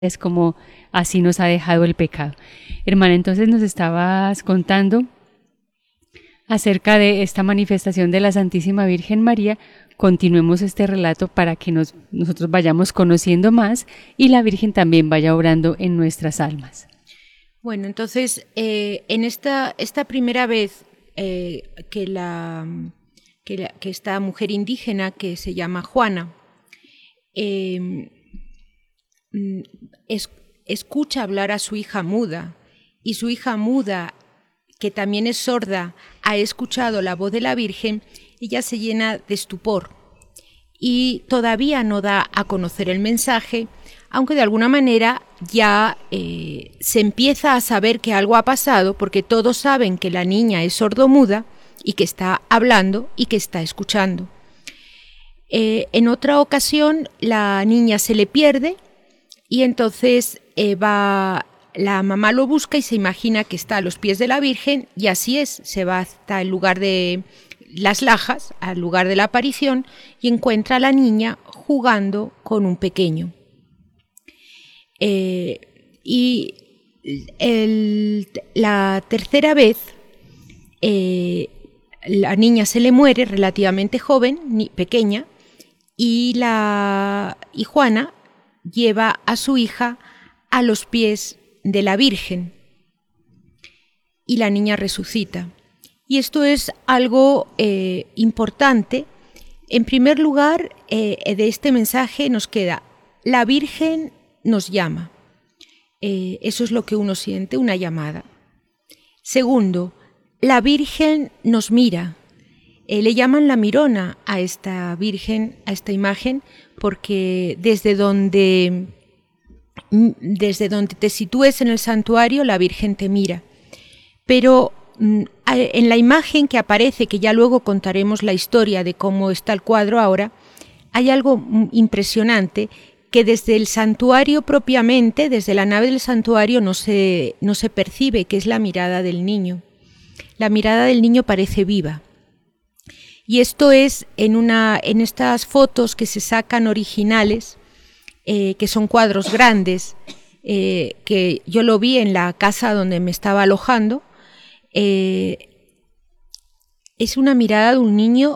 es como así nos ha dejado el pecado. Hermana, entonces nos estabas contando acerca de esta manifestación de la Santísima Virgen María. Continuemos este relato para que nosotros vayamos conociendo más y la Virgen también vaya obrando en nuestras almas. Bueno, entonces, en esta primera vez que esta mujer indígena, que se llama Juana, escucha hablar a su hija muda, y su hija muda, que también es sorda, ha escuchado la voz de la Virgen, ella se llena de estupor y todavía no da a conocer el mensaje, aunque de alguna manera ya se empieza a saber que algo ha pasado, porque todos saben que la niña es sordomuda y que está hablando y que está escuchando. En otra ocasión la niña se le pierde y entonces la mamá lo busca y se imagina que está a los pies de la Virgen, y así es, se va hasta el lugar de las lajas, al lugar de la aparición, y encuentra a la niña jugando con un pequeño. La tercera vez, la niña se le muere, relativamente joven, pequeña, y Juana lleva a su hija a los pies de la Virgen y la niña resucita. Y esto es algo importante. En primer lugar, de este mensaje nos queda: la Virgen nos llama. Eso es lo que uno siente, una llamada. Segundo, la Virgen nos mira. Le llaman la mirona a esta Virgen, a esta imagen, porque desde donde te sitúes en el santuario, la Virgen te mira. Pero en la imagen que aparece, que ya luego contaremos la historia de cómo está el cuadro ahora, hay algo impresionante, que desde el santuario propiamente, desde la nave del santuario, no se percibe, que es la mirada del niño. La mirada del niño parece viva. Y esto es en estas fotos que se sacan originales, que son cuadros grandes, que yo lo vi en la casa donde me estaba alojando. Es una mirada de un niño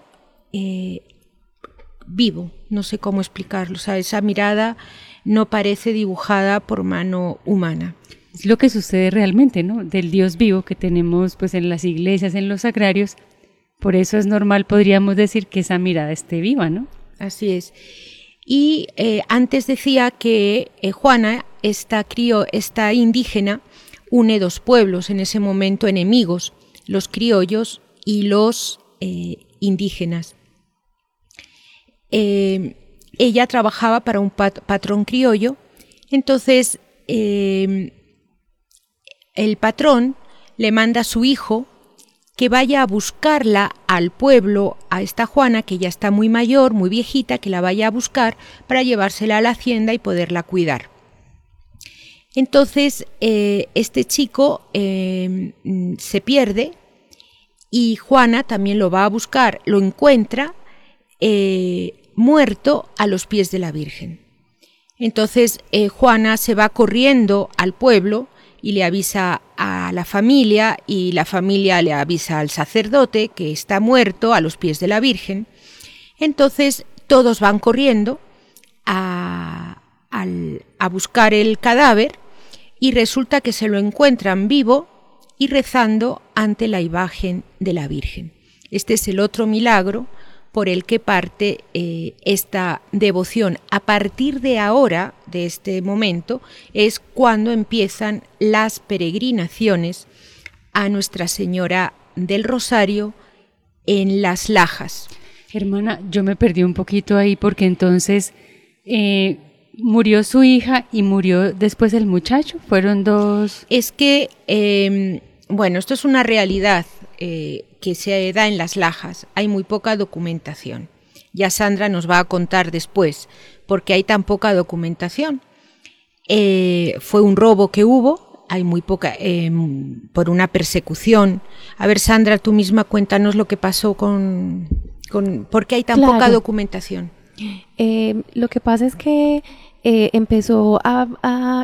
vivo, no sé cómo explicarlo. O sea, esa mirada no parece dibujada por mano humana. Es lo que sucede realmente, ¿no? Del Dios vivo que tenemos pues en las iglesias, en los sagrarios. Por eso es normal, podríamos decir, que esa mirada esté viva, ¿no? Así es. Y antes decía que Juana, esta indígena, une dos pueblos en ese momento enemigos, los criollos y los indígenas. Ella trabajaba para un patrón criollo, entonces el patrón le manda a su hijo que vaya a buscarla al pueblo, a esta Juana, que ya está muy mayor, muy viejita, que la vaya a buscar para llevársela a la hacienda y poderla cuidar. Entonces este chico se pierde y Juana también lo va a buscar, lo encuentra muerto a los pies de la Virgen. Entonces Juana se va corriendo al pueblo y le avisa a la familia, y la familia le avisa al sacerdote que está muerto a los pies de la Virgen. Entonces todos van corriendo a buscar el cadáver, y resulta que se lo encuentran vivo y rezando ante la imagen de la Virgen. Este es el otro milagro por el que parte esta devoción. A partir de ahora, de este momento, es cuando empiezan las peregrinaciones a Nuestra Señora del Rosario en Las Lajas. Hermana, yo me perdí un poquito ahí, porque entonces murió su hija y murió después el muchacho. Fueron dos. Es que, esto es una realidad que se da en Las Lajas. Hay muy poca documentación. Ya Sandra nos va a contar después por qué hay tan poca documentación. Fue un robo que hubo, hay muy poca, por una persecución. A ver, Sandra, tú misma cuéntanos lo que pasó por qué hay tan poca documentación. Lo que pasa es que empezó a